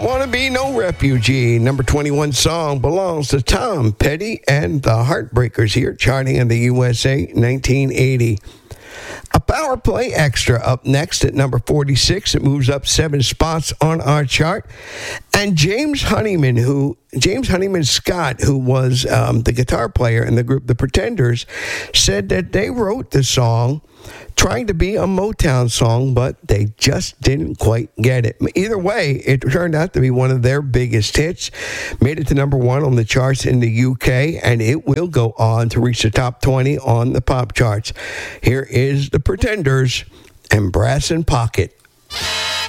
Don't Want to Be No Refugee. Number 21 song belongs to Tom Petty and the Heartbreakers here, charting in the USA 1980. A Power Play Extra up next at number 46. It moves up 7 spots on our chart. And James Honeyman Scott, who was the guitar player in the group The Pretenders, said that they wrote the song trying to be a Motown song, but they just didn't quite get it. Either way, it turned out to be one of their biggest hits. Made it to number 1 on the charts in the UK, and it will go on to reach the top 20 on the pop charts. Here is The Pretenders and Brass in Pocket.